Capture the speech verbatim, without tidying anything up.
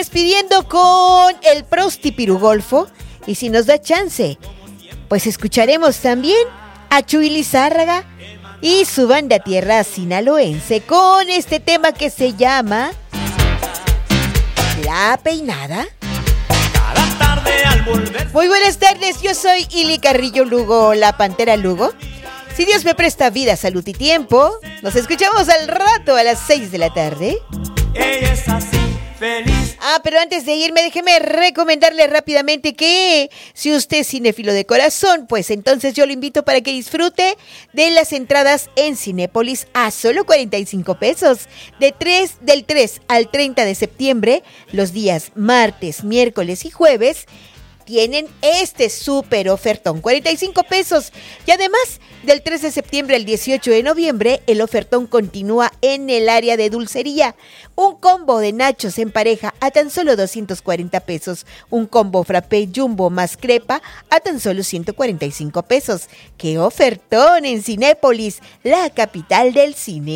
despidiendo con el Prosti Pirugolfo. Y si nos da chance, pues escucharemos también a Chuy Lizárraga y su banda Tierra Sinaloense con este tema que se llama La Peinada. Cada tarde al volver. Muy buenas tardes, yo soy Ili Carrillo Lugo, la Pantera Lugo. Si Dios me presta vida, salud y tiempo, nos escuchamos al rato a las seis de la tarde. Ella es así, feliz. Ah, pero antes de irme, déjeme recomendarle rápidamente que si usted es cinéfilo de corazón, pues entonces yo lo invito para que disfrute de las entradas en Cinépolis a solo cuarenta y cinco pesos. De tres, del tres al treinta de septiembre, los días martes, miércoles y jueves, tienen este súper ofertón, cuarenta y cinco pesos. Y además, del tres de septiembre al dieciocho de noviembre, el ofertón continúa en el área de dulcería. Un combo de nachos en pareja a tan solo doscientos cuarenta pesos. Un combo frappé jumbo más crepa a tan solo ciento cuarenta y cinco pesos. ¡Qué ofertón en Cinépolis, la capital del cine!